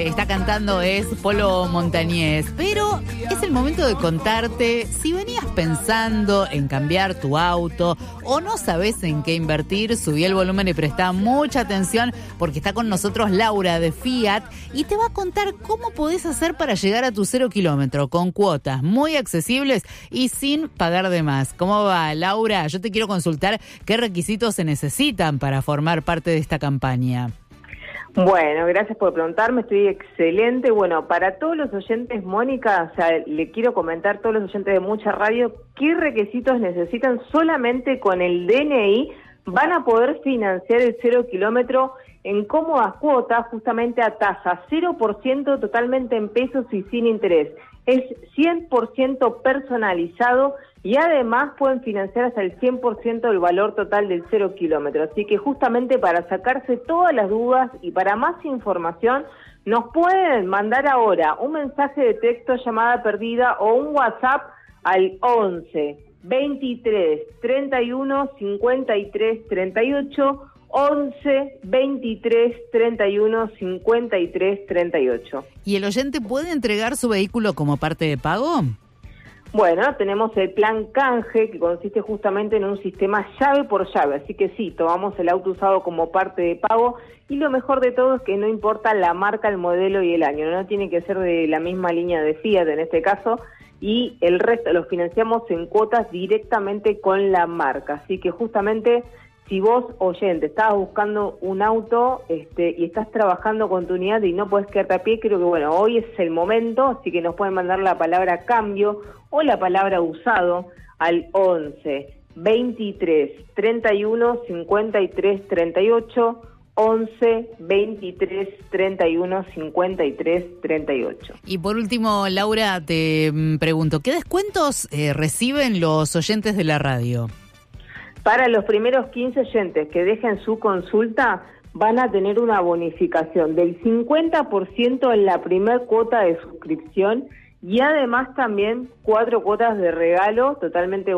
está cantando es Polo Montañés, pero es el momento de contarte si venías pensando en cambiar tu auto o no sabes en qué invertir. Subí el volumen y presta mucha atención porque está con nosotros Laura de Fiat y te va a contar cómo podés hacer para llegar a tu 0 kilómetro con cuotas muy accesibles y sin pagar de más. ¿Cómo va, Laura? Yo te quiero consultar qué requisitos se necesitan para formar parte de esta campaña. Bueno, gracias por preguntarme, estoy excelente. Bueno, para todos los oyentes, Mónica, o sea, le quiero comentar a todos los oyentes de Mucha Radio qué requisitos necesitan. Solamente con el DNI van a poder financiar el 0 kilómetro en cómodas cuotas, justamente a tasa 0%, totalmente en pesos y sin interés. Es 100% personalizado y además pueden financiar hasta el 100% del valor total del 0 kilómetro. Así que justamente para sacarse todas las dudas y para más información, nos pueden mandar ahora un mensaje de texto, llamada perdida o un WhatsApp al 11 23 31 53 38, 11 23 31 53 38. ¿Y el oyente puede entregar su vehículo como parte de pago? Bueno, tenemos el plan canje, que consiste justamente en un sistema llave por llave, así que sí, tomamos el auto usado como parte de pago y lo mejor de todo es que no importa la marca, el modelo y el año, no tiene que ser de la misma línea de Fiat en este caso, y el resto lo financiamos en cuotas directamente con la marca, así que justamente si vos, oyente, estabas buscando un auto y estás trabajando con tu unidad y no podés quedarte a pie, creo que bueno, hoy es el momento, así que nos pueden mandar la palabra cambio o la palabra usado al 11 23 31 53 38, 11 23 31 53 38. Y por último, Laura, te pregunto, ¿qué descuentos reciben los oyentes de la radio? Para los primeros 15 oyentes que dejen su consulta, van a tener una bonificación del 50% en la primer cuota de suscripción y además también 4 cuotas de regalo totalmente